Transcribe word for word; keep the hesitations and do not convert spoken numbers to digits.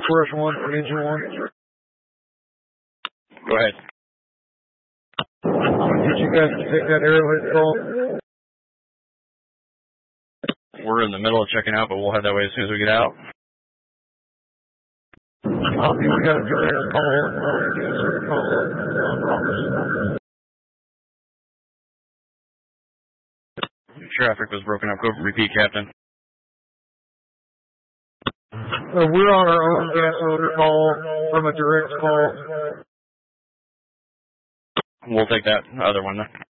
Express one, Engine one. Go ahead. Did you guys take that Arrowhead call? We're in the middle of checking out, but we'll head that way as soon as we get out. Oh, you got a direct call. Traffic was broken up. Go repeat, Captain. Uh, we're on our own gas order call from a direct call. We'll take that other one then.